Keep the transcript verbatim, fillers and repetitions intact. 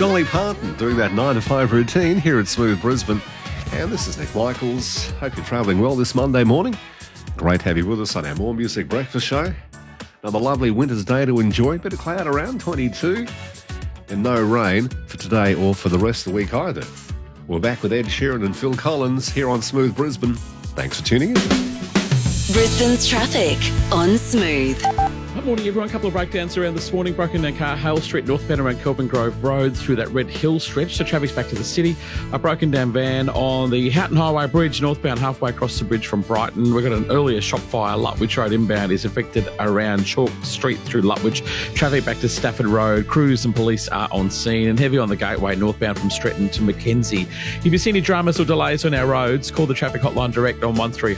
Dolly Parton doing that nine to five routine here at Smooth Brisbane. And this is Nick Michaels. Hope you're travelling well this Monday morning. Great to have you with us on our More Music Breakfast Show. Another lovely winter's day to enjoy. Bit of cloud around, twenty-two. And no rain for today or for the rest of the week either. We're back with Ed Sheeran and Phil Collins here on Smooth Brisbane. Thanks for tuning in. Brisbane's traffic on Smooth. Good morning, everyone. A couple of breakdowns around this morning. Broken down car, Hale Street, northbound around Kelvin Grove Road through that Red Hill stretch. So traffic's back to the city. A broken down van on the Houghton Highway Bridge, northbound halfway across the bridge from Brighton. We've got an earlier shop fire. Lutwich Road inbound is affected around Chalk Street through Lutwich. Traffic back to Stafford Road. Crews and police are on scene. And heavy on the Gateway, northbound from Stretton to Mackenzie. If you see any dramas or delays on our roads, call the traffic hotline direct on one three